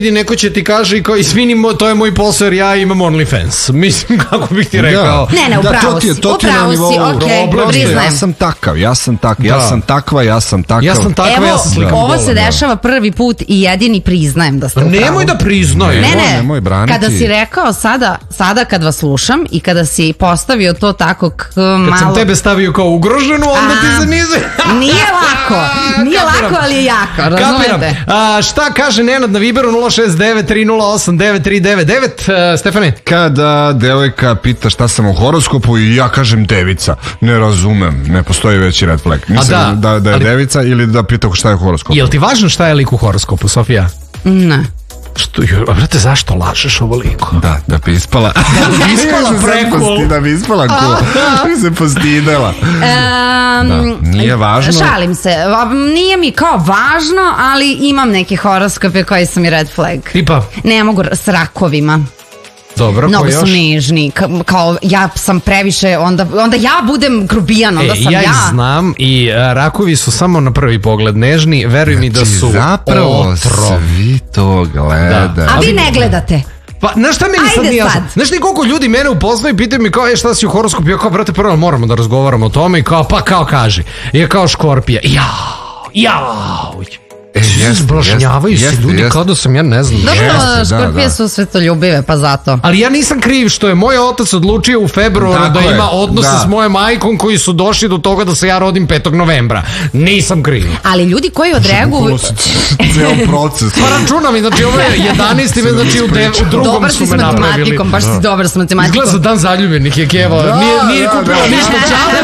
neko će ti kaže i kao izvinimo, to je moj posao jer ja imam OnlyFans. Mislim, kako bih ti rekao. Ne, upravo si, priznajem. Ja sam takva. Evo, ovo se dešava prvi put i jedini priznajem da ste u pravu. Nemoj da priznaju. Ne, kada si rekao sada kad vas slušam i kada si postavio to tako malo... Kad sam tebe stavio kao ugroženu, onda ti se nize... Nije lako, ali je jako, razumete? Šta kaže Nenad na Viberu 069-308-9399? Stefane? Kada devojka pita šta sam u horoskopu i ja kažem devica, ne razumem, ne postoji veći red flag. Mislim da je devica ili da pita šta je u horoskopu. Jel ti važno šta je lik u horoskopu, Sofija? Ne. Brate, zašto lažeš ovoliko? Da bi ispala. Da bi ispala ko? Se postidela. Nije važno. Šalim se. Nije mi kao važno, ali imam neke horoskope koji su mi red flag. Tipa? Ne mogu s rakovima. Dobro, mnogo su nežni, kao ja sam previše, onda ja budem grubijan, onda sam ja. Ja znam i rakovi su samo na prvi pogled nežni, veruj mi da su zapravo svi to gledaju. A vi ne gledate? Pa, znaš šta meni sad nije jasno? Znaš ti koliko ljudi mene upoznaju i pitaju mi kao, šta si u horoskopu? Ja kao, brate, prvo moramo da razgovaramo o tome i kao, pa kao kaži. I ja kao Škorpija, jao. Zblažnjavaju se ljudi kao da sam ja ne znam. Dobro, Škorpije su svetoljubive, pa zato. Ali ja nisam kriv što je moj otac odlučio u februaru da ima odnose s mojom majkom koji su došli do toga da se ja rodim 5. novembra. Nisam kriv. Ali ljudi koji odreaguju... Ceo proces. Pa računam, znači ovo je 11. znači u drugom su me napravili. Baš si dobar s matematikom. Izgleda za dan zaljubljenih je Kevo. Nije kupila ništa čale.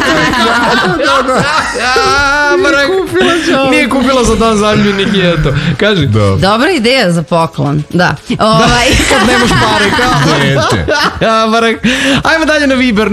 Nije kupila za dan zaljubljenih. Kaži. Dobra ideja za poklon. Da. Kad nemaš pare, kao. Ajmo dalje na Viber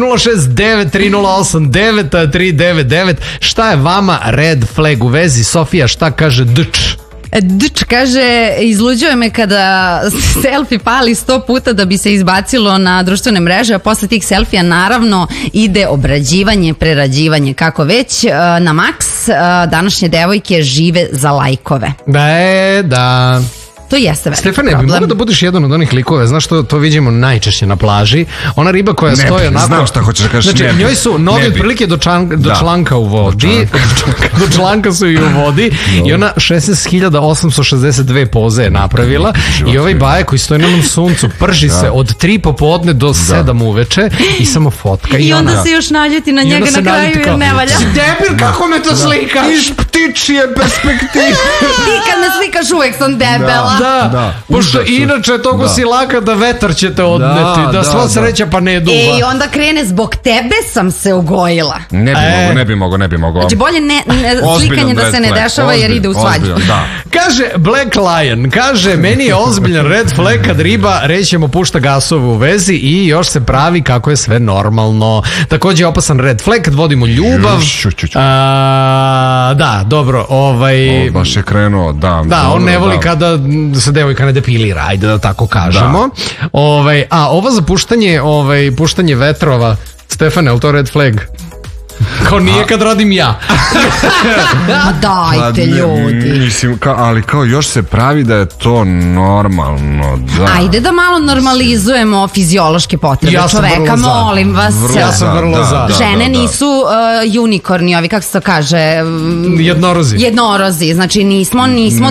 069-308-9399. Šta je vama red flag u vezi? Sofija, šta kaže Dč? Dč kaže, izluđuje me kada selfie pali 100 puta da bi se izbacilo na društvene mreže, a posle tih selfija naravno ide obrađivanje, prerađivanje, kako već, na maks. Današnje devojke žive za lajkove. Da. To jeste veliki problem. Stefane, bi mogu da budeš jedan od onih likove, znaš što to vidimo najčešće na plaži, ona riba koja stoji onako... Znam šta hoćeš da kažeš. Znači, njoj su noge otprilike do članka u vodi, do članka su i u vodi i ona 16.862 poze je napravila i ovaj baje koji stoji na onom suncu prži se od 3 popodne do 7 uveče i samo fotka. I onda se još naljuti na njega na kraju jer ne valja. Debil, kako me to slikaš? Iš ptičije perspektive. Ti kad me slikaš uvek sam debela. Da, pošto inače toliko si laka da vetar će te odneti, da sva sreća pa ne duva. I onda krene, zbog tebe sam se ugojila. Ne bi mogo. Znači bolje slikanje da se ne dešava jer ide u svađu. Kaže Black Lion, kaže, meni je ozbiljan red flag kad riba, rećemo, pušta gasove u vezi i još se pravi kako je sve normalno. Također je opasan red flag kad vodimo ljubav. Da, dobro, baš je krenuo, da, on ne voli kada se devojka ne depilira, ajde da tako kažemo. A ovo za puštanje vetrova, Stefane, je li to red flag? Kao nije kad radim ja. Dajte ljudi. Mislim, ali kao još se pravi da je to normalno. Ajde da malo normalizujemo fiziološke potrebe čoveka, molim vas. Ja sam vrlo za. Žene nisu unikorni, ovi, kako se to kaže? Jednorozi, znači nismo.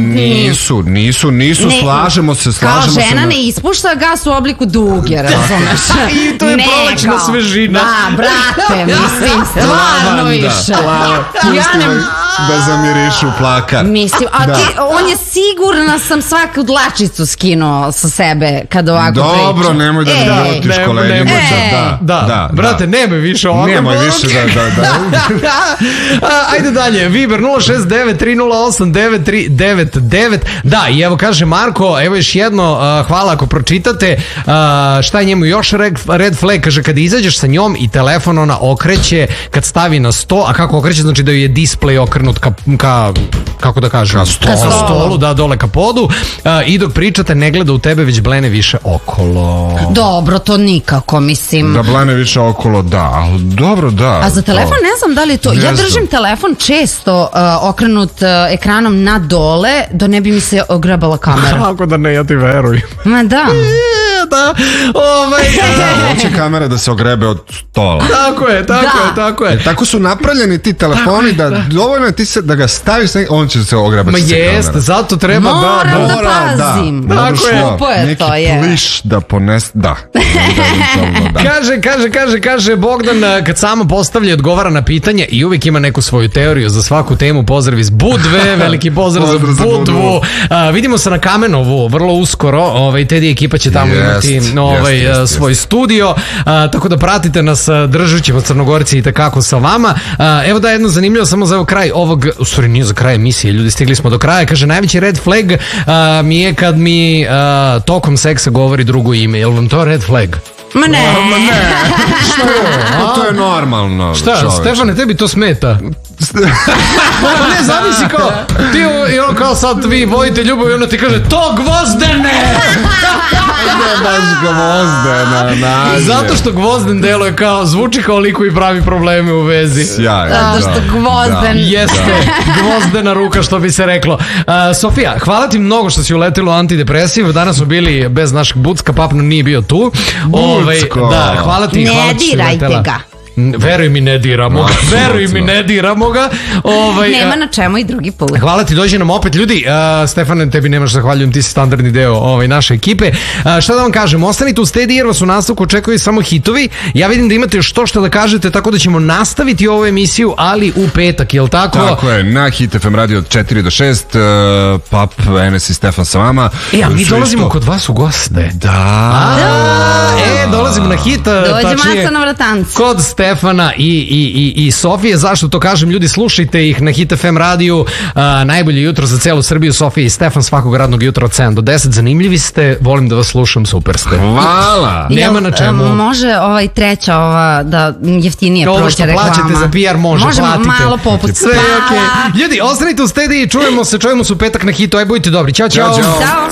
Nisu, slažemo se. Kao žena ne ispušta gas u obliku duge, razumeš? I to je prolećna svežina. Da, brate, mislim, stvarno više. Da zamirišu plaka. Mislim, on je sigurna sam svaku dlačicu skinuo sa sebe kad ovako priča. Dobro, nemoj da mi ljutiš koleginica. Da, brate, nemoj više ovako. Nemoj više, da. Ajde dalje, Viber 069-308-9399. Da, i evo kaže Marko, evo još jedno, hvala ako pročitate, šta je njemu još red flag, kaže kad izađeš sa njom i telefon ona okreće kad stavi na sto, a kako okreće, znači da ju je display okrenut okrenut ka kako da kažem, ka stolu, da, dole ka podu, i dok pričate ne gleda u tebe, već blene više okolo. Dobro, to nikako, mislim. Da blene više okolo, da, ali dobro, da. A za telefon ne znam da li je to, ja držim telefon često okrenut ekranom na dole, da ne bi mi se ogrebala kamera. Kako da ne, ja ti verujem. Ma da. Da, hoće kamera da se ogrebe od stola. Tako je. Tako su napravljeni ti telefoni da dovoljno ti se da ga staviš, on će se ogrebati sa kamera. Jest, zato treba moram da pazim. Tako je. Neki pliš da ponese, da. Kaže Bogdan, kad samo postavlja i odgovara na pitanje i uvijek ima neku svoju teoriju za svaku temu. Pozdrav iz Budve, veliki pozdrav za Budvu. Vidimo se na Kamenovu vrlo uskoro, Teddy ekipa će tamo imati svoj studio, tako da pratite nas, držat ćemo Crnogorci i takako sa vama. Evo da jedno zanimljivo samo za kraj ovog, u stvari nije za kraj emisije, ljudi, stigli smo do kraja. Kaže, najveći red flag mi je kad mi tokom seksa govori drugo ime. Jel vam to red flag? Ma ne. To je normalno. Šta, Stefane, tebi to smeta? Ne, zavisi kao ti i ono kao sad vi vojite ljubav i ono ti kaže to Gvozdene. Ne baš Gvozdena. Zato što Gvozden delo je kao zvuči kao lik koji pravi probleme u vezi. Zato što Gvozden jeste Gvozdena ruka, što bi se reklo. Sofija, hvala ti mnogo što si uletila u Antidepresiv. Danas smo bili bez našeg Bucka, Papno nije bio tu. Da, hvala ti. Ne dirajte ga. Veruj mi, ne diramo ga. Nema na čemu i drugi put. Hvala ti, dođi nam opet. Ljudi, Stefane, tebi nemaš, zahvaljujem, ti si standardni deo naše ekipe. Šta da vam kažem, ostanite u Steady jer vas u nastavku očekuju samo hitovi. Ja vidim da imate još što da kažete, tako da ćemo nastaviti ovu emisiju, ali u petak, jel tako? Tako je, na Hit FM radio od 4 do 6, Pap, Enes i Stefan sa vama. Mi dolazimo kod vas u goste. Da. Dolazimo na Hit, dođe masa na vratancu. Kod Stefana i Sofije. Zašto to kažem? Ljudi, slušajte ih na Hit FM radiju. Najbolje jutro za celu Srbiju. Sofija i Stefan svakog radnog jutra od 7 do 10. Zanimljivi ste, volim da vas slušam, super ste. Hvala. Nema na čemu. Može treća da jeftinije prođe reklama. Ovo što plaćate za PR može, platite. Malo poput. Sve je okej. Ljudi, ostanite u Steady i čujemo se u petak na Hitu. Aj, budite dobri. Ćao.